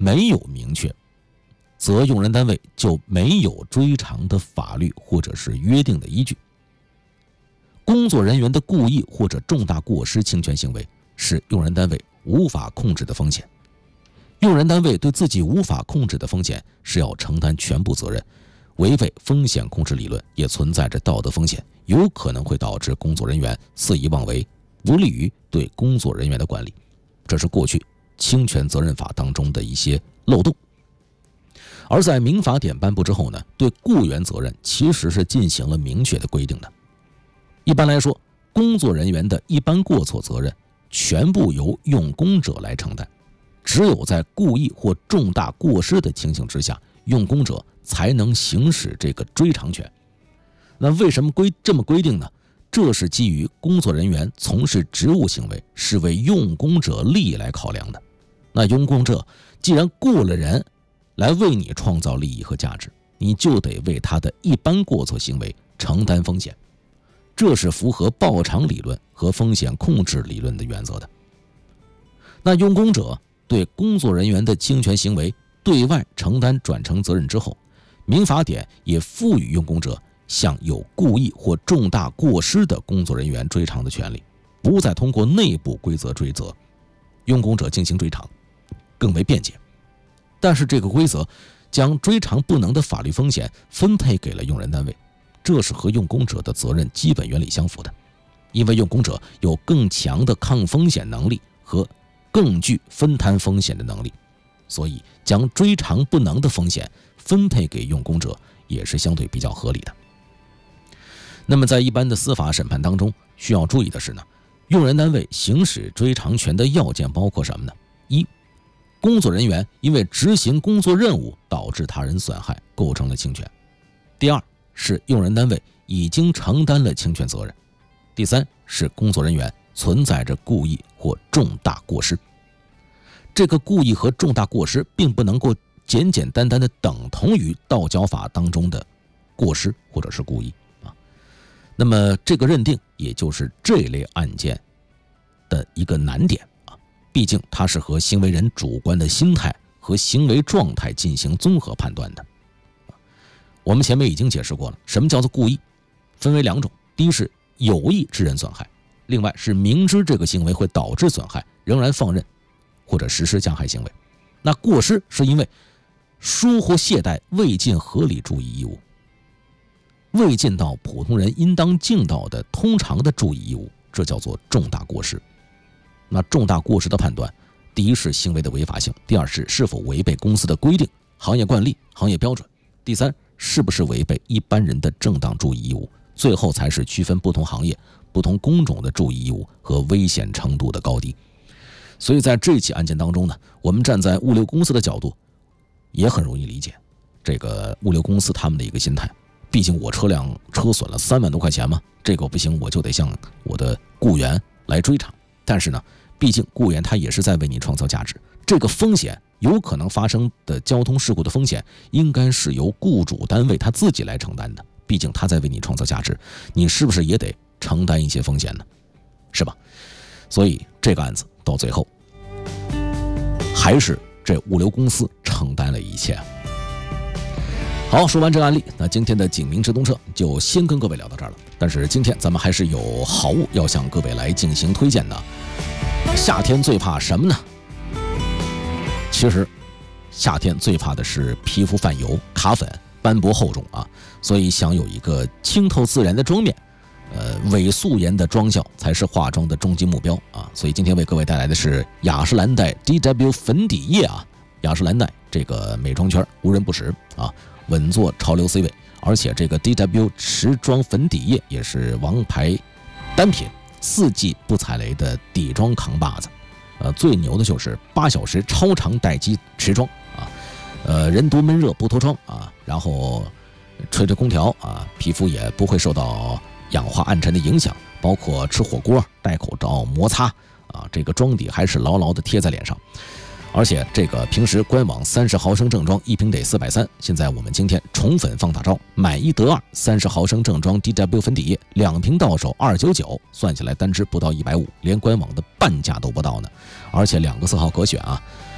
没有明确，则用人单位就没有追偿的法律或者是约定的依据。工作人员的故意或者重大过失侵权行为是用人单位无法控制的风险，用人单位对自己无法控制的风险是要承担全部责任，违背风险控制理论也存在着道德风险，有可能会导致工作人员肆意妄为，不利于对工作人员的管理。这是过去侵权责任法当中的一些漏洞。而在民法典颁布之后呢，对雇员责任其实是进行了明确的规定的。一般来说，工作人员的一般过错责任全部由用工者来承担，只有在故意或重大过失的情形之下，用工者才能行使这个追偿权。那为什么这么规定呢？这是基于工作人员从事职务行为是为用工者利益来考量的。那用工者既然雇了人来为你创造利益和价值，你就得为他的一般过错行为承担风险，这是符合报偿理论和风险控制理论的原则的。那用工者对工作人员的侵权行为对外承担转承责任之后，民法典也赋予用工者向有故意或重大过失的工作人员追偿的权利，不再通过内部规则追责，用工者进行追偿更为便捷。但是这个规则将追偿不能的法律风险分配给了用人单位，这是和用工者的责任基本原理相符的。因为用工者有更强的抗风险能力和更具分摊风险的能力，所以将追偿不能的风险分配给用工者也是相对比较合理的。那么在一般的司法审判当中，需要注意的是呢，用人单位行使追偿权的要件包括什么呢？一、工作人员因为执行工作任务导致他人损害，构成了侵权。第二是用人单位已经承担了侵权责任。第三是工作人员存在着故意或重大过失。这个故意和重大过失并不能够简简单单的等同于道交法当中的过失或者是故意啊。那么这个认定也就是这类案件的一个难点啊，毕竟它是和行为人主观的心态和行为状态进行综合判断的。我们前面已经解释过了，什么叫做故意，分为两种，第一是有意致人损害，另外是明知这个行为会导致损害，仍然放任或者实施加害行为。那过失是因为疏忽懈怠，未尽合理注意义务，未尽到普通人应当尽到的通常的注意义务，这叫做重大过失。那重大过失的判断，第一是行为的违法性，第二是否违背公司的规定、行业惯例、行业标准，第三是不是违背一般人的正当注意义务，最后才是区分不同行业、不同工种的注意义务和危险程度的高低。所以在这起案件当中呢，我们站在物流公司的角度也很容易理解这个物流公司他们的一个心态，毕竟我车辆车损了3万多块钱嘛，这个不行，我就得向我的雇员来追偿。但是呢，毕竟雇员他也是在为你创造价值，这个风险有可能发生的交通事故的风险应该是由雇主单位他自己来承担的，毕竟他在为你创造价值，你是不是也得承担一些风险呢？是吧？所以这个案子到最后还是这物流公司承担了一切。好，说完这个案例，那今天的警民直通车就先跟各位聊到这儿了。但是今天咱们还是有好物要向各位来进行推荐的。夏天最怕什么呢？其实夏天最怕的是皮肤泛油、卡粉、斑驳厚重啊，所以想有一个清透自然的妆面，伪素颜的妆效才是化妆的终极目标啊。所以今天为各位带来的是雅诗兰黛 DW 粉底液啊。雅诗兰黛这个美妆圈无人不识啊，稳坐潮流 C 位，而且这个 DW 持妆粉底液也是王牌单品，4季不踩雷的底妆扛把子。最牛的就是8小时超长待机持妆啊，人多闷热不脱妆啊，然后吹着空调啊，皮肤也不会受到氧化暗沉的影响，包括吃火锅、戴口罩、摩擦啊，这个妆底还是牢牢的贴在脸上。而且这个平时官网30毫升正装一瓶得430，现在我们今天宠粉放大招，买1得2，30毫升正装 DW 粉底液2瓶到手299，算起来单支不到150，连官网的半价都不到呢。而且2个色号可选啊，